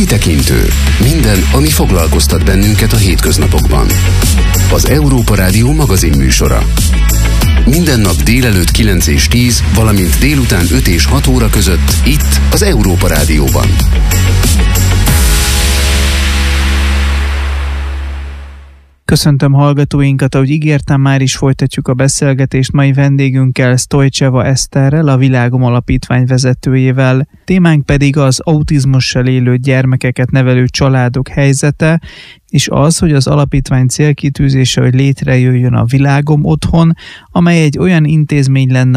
Kitekintő. Minden, ami foglalkoztat bennünket a hétköznapokban. Az Európa Rádió magazin műsora. Minden nap délelőtt 9 és 10, valamint délután 5 és 6 óra között itt az Európa Rádióban. Köszöntöm hallgatóinkat, ahogy ígértem, már is folytatjuk a beszélgetést mai vendégünkkel, Sztojcseva Eszterrel, a Világom Alapítvány vezetőjével. Témánk pedig az autizmussal élő gyermekeket nevelő családok helyzete, és az, hogy az alapítvány célkitűzése, hogy létrejöjjön a Világom Otthon, amely egy olyan intézmény lenne,